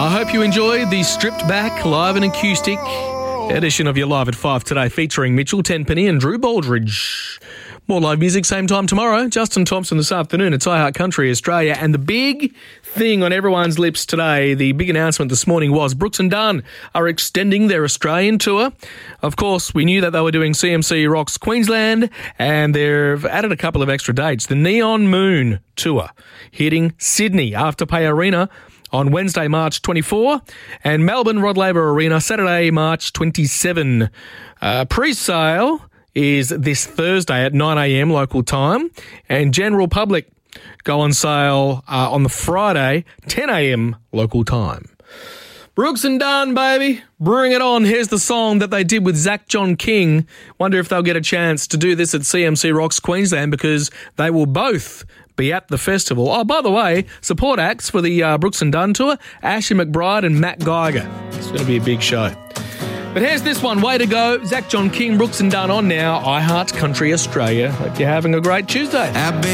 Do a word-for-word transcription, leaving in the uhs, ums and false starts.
I hope you enjoyed the stripped back, live and acoustic edition of your Live at five today, featuring Mitchell Tenpenny and Drew Baldridge. More live music, same time tomorrow. Justin Thompson this afternoon at iHeart Country Australia. And the big thing on everyone's lips today, the big announcement this morning was Brooks and Dunn are extending their Australian tour. Of course, we knew that they were doing C M C Rocks Queensland, and they've added a couple of extra dates. The Neon Moon Tour hitting Sydney, Afterpay Arena, on Wednesday, March twenty-fourth, and Melbourne Rod Laver Arena, Saturday, March twenty-seventh. Uh, pre-sale is this Thursday at nine a.m. local time, and general public go on sale uh, on the Friday, ten a.m. local time. Brooks and Dunn, baby. Bring it on. Here's the song that they did with Zach John King. Wonder if they'll get a chance to do this at C M C Rocks Queensland, because they will both be at the festival. Oh, by the way, support acts for the uh, Brooks and Dunn tour, Ashley McBride and Matt Geiger. It's going to be a big show. But here's this one. Way to go. Zach John King, Brooks and Dunn on now. iHeart Country Australia. Hope you're having a great Tuesday.